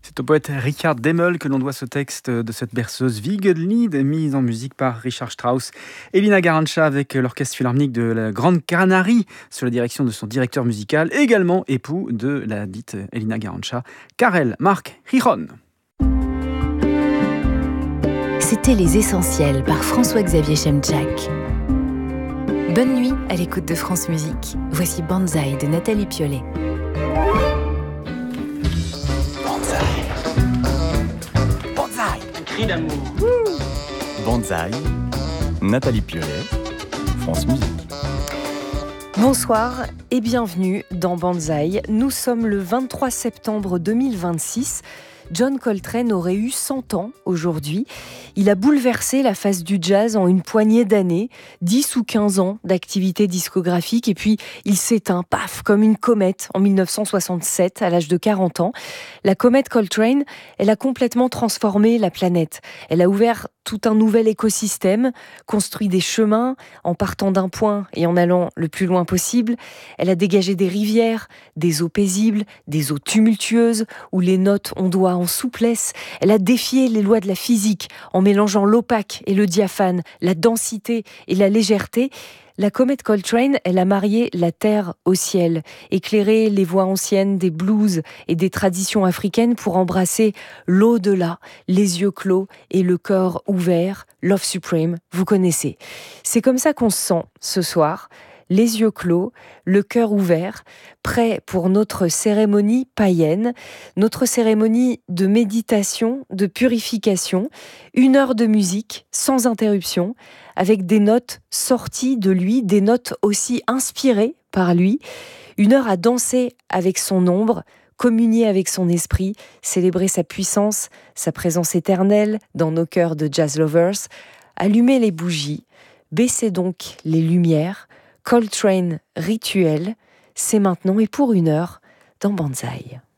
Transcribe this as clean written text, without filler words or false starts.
C'est au poète Richard Demmel que l'on doit ce texte de cette berceuse Wiegenlied, mise en musique par Richard Strauss. Elina Garanca avec l'orchestre philharmonique de la Grande Canarie, sous la direction de son directeur musical, également époux de la dite Elina Garanca, Karel Mark Giron. C'était Les Essentiels par François-Xavier Chemchak. Bonne nuit à l'écoute de France Musique. Voici Banzai de Nathalie Piollet. Cri d'amour. Banzai, Nathalie Piollet, France Musique. Bonsoir et bienvenue dans Banzai. Nous sommes le 23 septembre 2026. John Coltrane aurait eu 100 ans aujourd'hui. Il a bouleversé la face du jazz en une poignée d'années, 10 ou 15 ans d'activité discographique, et puis il s'éteint, paf, comme une comète en 1967, à l'âge de 40 ans. La comète Coltrane, elle a complètement transformé la planète. Elle a ouvert tout un nouvel écosystème, construit des chemins en partant d'un point et en allant le plus loin possible. Elle a dégagé des rivières, des eaux paisibles, des eaux tumultueuses où les notes ondoient en souplesse. Elle a défié les lois de la physique en mélangeant l'opaque et le diaphane, la densité et la légèreté. La comète Coltrane, elle a marié la terre au ciel, éclairé les voix anciennes des blues et des traditions africaines pour embrasser l'au-delà, les yeux clos et le cœur ouvert. Love Supreme, vous connaissez. C'est comme ça qu'on se sent ce soir. Les yeux clos, le cœur ouvert, prêt pour notre cérémonie païenne, notre cérémonie de méditation, de purification, 1 heure de musique sans interruption, avec des notes sorties de lui, des notes aussi inspirées par lui, 1 heure à danser avec son ombre, communier avec son esprit, célébrer sa puissance, sa présence éternelle dans nos cœurs de jazz lovers, allumer les bougies, baisser donc les lumières. Coltrane Rituel, c'est maintenant et pour 1 heure dans Banzai.